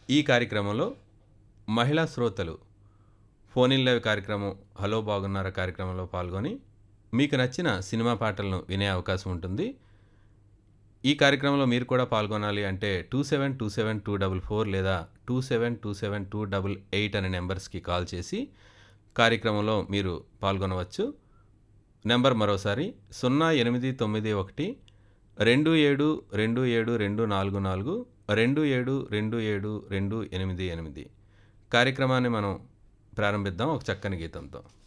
ఈ కార్యక్రమంలో మహిళా శ్రోతలు ఫోన్ ఇన్ లైవ్ కార్యక్రమం హలో బాగున్నారా కార్యక్రమంలో పాల్గొని మీకు నచ్చిన సినిమా పాటలను వినే అవకాశం ఉంటుంది. ఈ కార్యక్రమంలో మీరు కూడా పాల్గొనాలి అంటే 272724 లేదా 272728 అనే నెంబర్స్కి కాల్ చేసి కార్యక్రమంలో మీరు పాల్గొనవచ్చు. నెంబర్ మరోసారి 0891 272724 27272888. కార్యక్రమాన్ని మనం ప్రారంభిద్దాం ఒక చక్కని గీతంతో.